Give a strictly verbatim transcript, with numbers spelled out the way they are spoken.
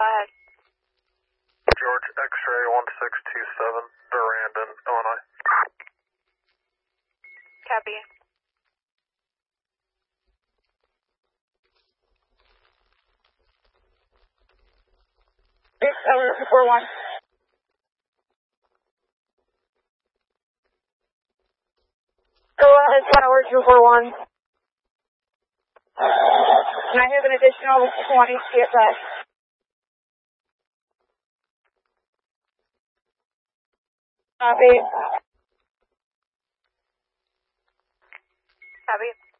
ahead. George, X-ray one six two seven, Durandon, Illinois. Copy. Six, seven, two, four, one. Go ahead, tower two four one. And I have an additional twenty C S S. Copy. Copy.